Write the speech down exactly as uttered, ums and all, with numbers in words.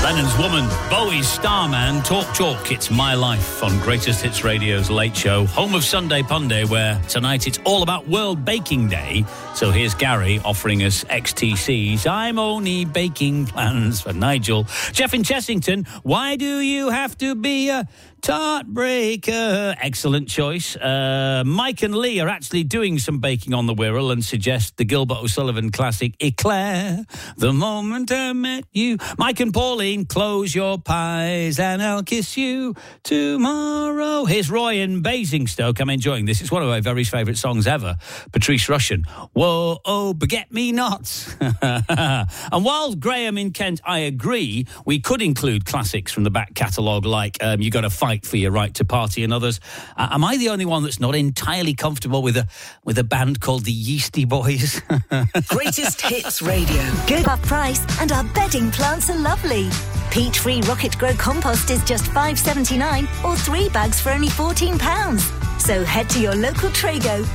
Lennon's Woman, Bowie's Starman, Talk Talk, It's My Life on Greatest Hits Radio's Late Show, home of Sunday Punday, where tonight it's all about World Baking Day. So here's Gary offering us X T C's I'm Only Baking Plans for Nigel. Jeff in Chessington, why do you have to be a tart breaker? Excellent choice. Uh, Mike and Lee are actually doing some baking on the Wirral and suggest the Gilbert O'Sullivan classic Eclair, The Moment I Met You. Mike and Pauline, close your pies and I'll kiss you tomorrow. Here's Roy in Basingstoke. I'm enjoying this. It's one of my very favourite songs ever. Patrice Rushen. Whoa, oh, beget me not. And while Graham in Kent, I agree, we could include classics from the back catalogue like um, You Gotta Fight for Your Right to Party and others. Uh, am I the only one that's not entirely comfortable with a with a band called the Yeasty Boys? Greatest Hits Radio. Good off price and our bedding plants are lovely. Peat-free Rocket Grow compost is just five pounds seventy-nine or three bags for only fourteen pounds. So head to your local Trago